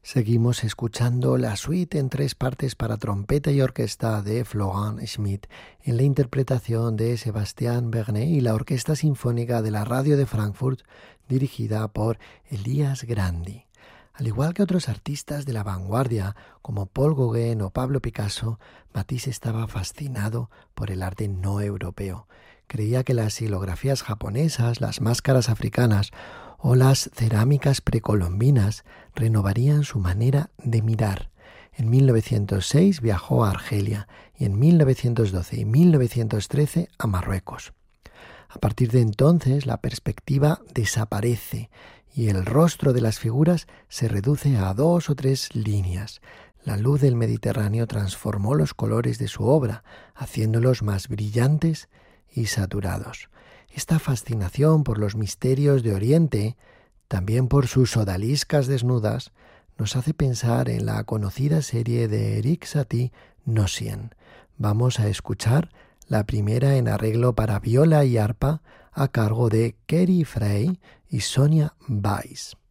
Seguimos escuchando la suite en 3 partes para trompeta y orquesta de Florent Schmitt en la interpretación de Sébastien Vernet y la Orquesta Sinfónica de la Radio de Frankfurt dirigida por Elias Grandi. Al igual que otros artistas de la vanguardia como Paul Gauguin o Pablo Picasso, Matisse estaba fascinado por el arte no europeo. Creía que las xilografías japonesas, las máscaras africanas o las cerámicas precolombinas renovarían su manera de mirar. En 1906 viajó a Argelia y en 1912 y 1913 a Marruecos. A partir de entonces la perspectiva desaparece y el rostro de las figuras se reduce a 2 o 3 líneas. La luz del Mediterráneo transformó los colores de su obra, haciéndolos más brillantes y saturados. Esta fascinación por los misterios de Oriente, también por sus odaliscas desnudas, nos hace pensar en la conocida serie de Erik Satie, Nosien. Vamos a escuchar la primera en arreglo para viola y arpa a cargo de Kerry Frey y Sonia Weiss.